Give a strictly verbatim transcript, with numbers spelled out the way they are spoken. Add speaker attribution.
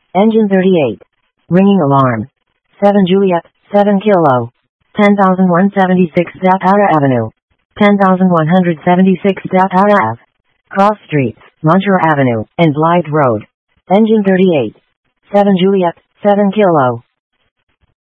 Speaker 1: Engine thirty-eight. Ringing alarm. seven Juliet, seven Kilo. ten thousand one hundred seventy-six Zapata Avenue. ten thousand one hundred seventy-six Zapata Ave. Cross Streets, Montreal Avenue, and Blythe Road. Engine thirty-eight. seven Juliet, seven Kilo.